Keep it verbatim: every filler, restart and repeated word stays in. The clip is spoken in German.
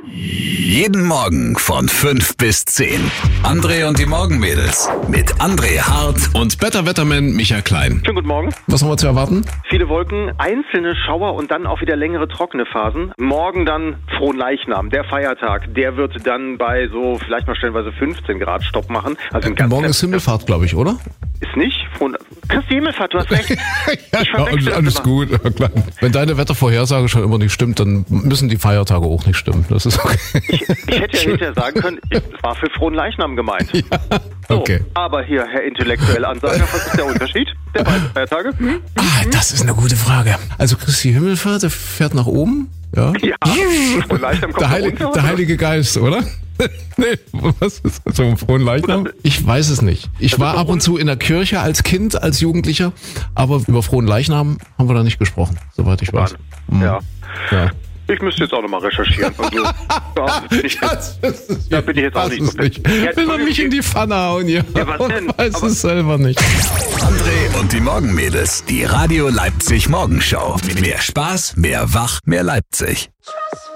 Jeden Morgen von fünf bis zehn. André und die Morgenmädels mit André Hart und Better-Wetterman Michael Klein. Schönen guten Morgen. Was haben wir zu erwarten? Viele Wolken, einzelne Schauer und dann auch wieder längere trockene Phasen. Morgen dann Fronleichnam, der Feiertag. Der wird dann bei so vielleicht mal stellenweise fünfzehn Grad Stopp machen. Also Äh, morgen ist Himmelfahrt, glaube ich, oder? Ist nicht? Fron Christi Himmelfahrt, du hast recht. ja, Ich ja, alles, alles immer. gut. Ja, klar. Wenn deine Wettervorhersage schon immer nicht stimmt, dann müssen die Feiertage auch nicht stimmen. Das ist okay. Ich, ich hätte ja hinterher sagen können, es war für Fronleichnam gemeint. Ja, okay. So, aber hier, Herr intellektuelle Ansager, was ist der Unterschied der beiden Feiertage? Hm? Ah, das ist eine gute Frage. Also Christi Himmelfahrt, der fährt nach oben. Ja. Ja, Fronleichnam kommt Der, nach Heilige, unten, der oder? Heilige Geist, oder? Nee, was ist das? So ein frohen Leichnam? Ich weiß es nicht. Ich war ab und zu in der Kirche als Kind, als Jugendlicher, aber über frohen Leichnam haben wir da nicht gesprochen, soweit ich weiß. Mhm. Ja. Ja. Ich müsste jetzt auch nochmal recherchieren. Also, ja, ich, Das ist, da bin ich jetzt auch nicht das so ist nicht. fit. Ja, Will er mich in die Pfanne hauen, ja? Ja, was denn? Und weiß Aber- es selber nicht. André und die Morgenmädels. Die Radio Leipzig Morgenshow. Mehr Spaß, mehr Wach, mehr Leipzig.